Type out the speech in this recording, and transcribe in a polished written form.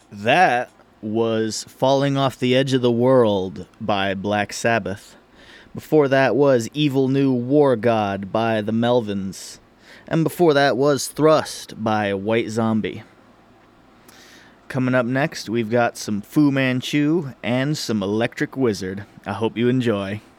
That was Falling Off the Edge of the World by Black Sabbath. Before that was Evil New War God by the Melvins. And before that was Thrust by White Zombie. Coming up next, we've got some Fu Manchu and some Electric Wizard. I hope you enjoy.